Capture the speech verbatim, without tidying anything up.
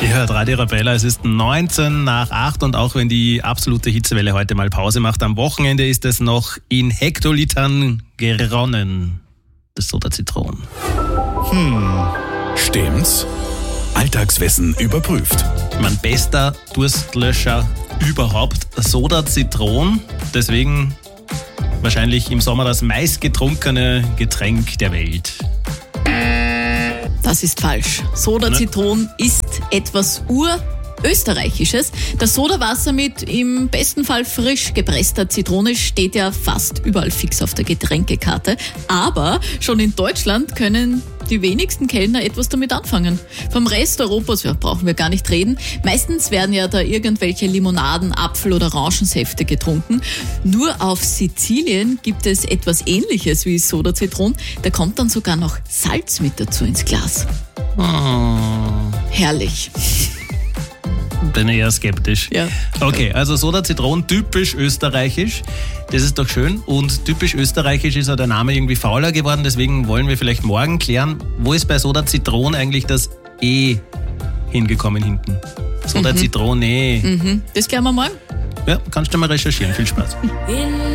Ihr hört Radio Arabella, es ist neunzehn nach acht und auch wenn die absolute Hitzewelle heute mal Pause macht, am Wochenende ist es noch in Hektolitern geronnen. Das Soda Zitron. Hm, stimmt's? Alltagswissen überprüft. Mein bester Durstlöscher überhaupt, Soda Zitron. Deswegen wahrscheinlich im Sommer das meistgetrunkene Getränk der Welt. Das ist falsch. Soda Zitron ist etwas Urösterreichisches. Das Sodawasser mit im besten Fall frisch gepresster Zitrone steht ja fast überall fix auf der Getränkekarte. Aber schon in Deutschland können die wenigsten Kellner etwas damit anfangen. Vom Rest Europas ja, brauchen wir gar nicht reden. Meistens werden ja da irgendwelche Limonaden, Apfel- oder Orangensäfte getrunken. Nur auf Sizilien gibt es etwas Ähnliches wie Soda Zitron. Da kommt dann sogar noch Salz mit dazu ins Glas. Oh. Herrlich. Bin eher skeptisch. Ja. Okay, also Soda Zitron, typisch österreichisch. Das ist doch schön. Und typisch österreichisch ist ja der Name irgendwie fauler geworden. Deswegen wollen wir vielleicht morgen klären, wo ist bei Soda Zitron eigentlich das E hingekommen hinten? Soda mhm. Zitrone. Mhm. Das klären wir morgen. Ja, kannst du mal recherchieren. Viel Spaß.